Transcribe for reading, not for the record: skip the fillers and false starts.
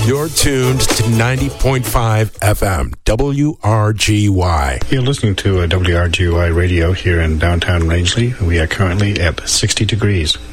You're tuned to 90.5 FM, WRGY. You're listening to WRGY radio here in downtown Rangeley. We are currently at 60 degrees.